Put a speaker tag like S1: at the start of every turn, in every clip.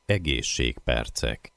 S1: Egészségpercek.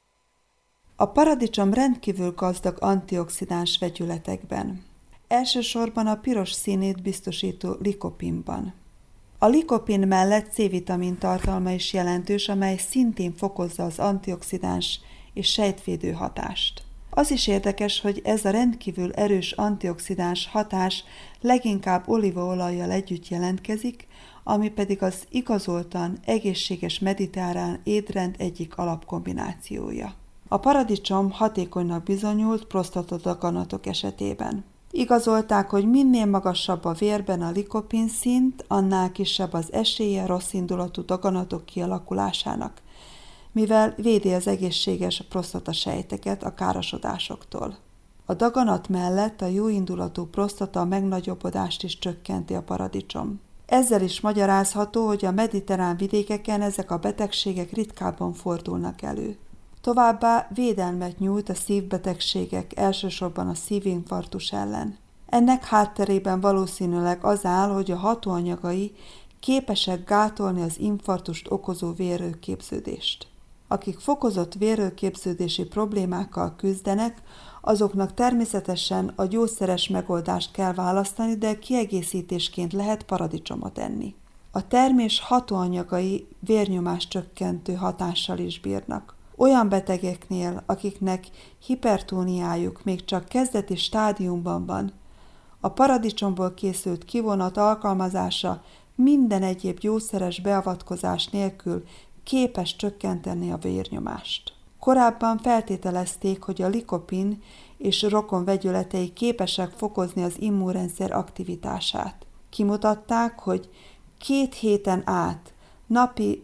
S2: A paradicsom rendkívül gazdag antioxidáns vegyületekben. Elsősorban a piros színét biztosító likopinban. A likopin mellett C-vitamin tartalma is jelentős, amely szintén fokozza az antioxidáns és sejtvédő hatást. Az is érdekes, hogy ez a rendkívül erős antioxidáns hatás leginkább olívaolajjal együtt jelentkezik, ami pedig az igazoltan egészséges mediterrán étrend egyik alapkombinációja. A paradicsom hatékonynak bizonyult prosztatadaganatok esetében. Igazolták, hogy minél magasabb a vérben a likopin szint, annál kisebb az esélye rosszindulatú daganatok kialakulásának, mivel védi az egészséges prosztatasejteket a károsodásoktól. A daganat mellett a jóindulatú prosztata megnagyobbodást is csökkenti a paradicsom. Ezzel is magyarázható, hogy a mediterrán vidékeken ezek a betegségek ritkábban fordulnak elő. Továbbá védelmet nyújt a szívbetegségek, elsősorban a szívinfarktus ellen. Ennek hátterében valószínűleg az áll, hogy a hatóanyagai képesek gátolni az infarktust okozó vérrőgképződést. Akik fokozott vérrőgképződési problémákkal küzdenek, azoknak természetesen a gyógyszeres megoldást kell választani, de kiegészítésként lehet paradicsomot enni. A termés hatóanyagai vérnyomás csökkentő hatással is bírnak. Olyan betegeknél, akiknek hipertóniájuk még csak kezdeti stádiumban van, a paradicsomból készült kivonat alkalmazása minden egyéb gyógyszeres beavatkozás nélkül képes csökkenteni a vérnyomást. Korábban feltételezték, hogy a likopin és rokon vegyületei képesek fokozni az immunrendszer aktivitását. Kimutatták, hogy 2 héten át napi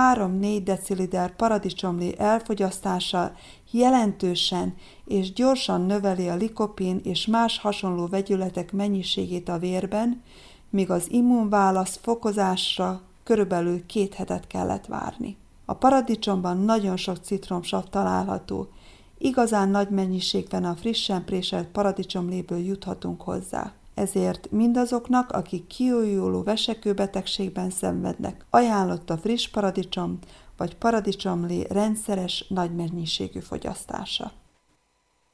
S2: 3-4 deciliter paradicsomlé elfogyasztása jelentősen és gyorsan növeli a likopin és más hasonló vegyületek mennyiségét a vérben, míg az immunválasz fokozásra körülbelül 2 hetet kellett várni. A paradicsomban nagyon sok citromsav található, igazán nagy mennyiségben a frissen préselt paradicsomléből juthatunk hozzá. Ezért mindazoknak, akik kiújuló vesekőbetegségben szenvednek, ajánlott a friss paradicsom vagy paradicsomlé rendszeres nagy mennyiségű fogyasztása.